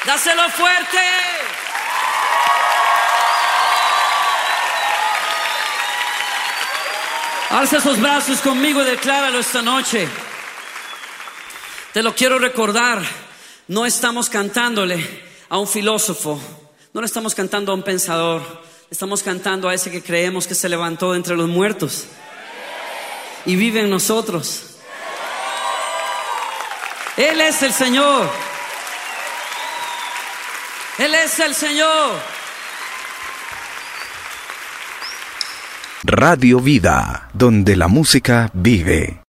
Dáselo fuerte. Alza esos brazos conmigo y decláralo esta noche. Te lo quiero recordar. No estamos cantándole a un filósofo, no le estamos cantando a un pensador, le estamos cantando a ese que creemos que se levantó de entre los muertos y vive en nosotros. Él es el Señor. Él es el Señor. Radio Vida, donde la música vive.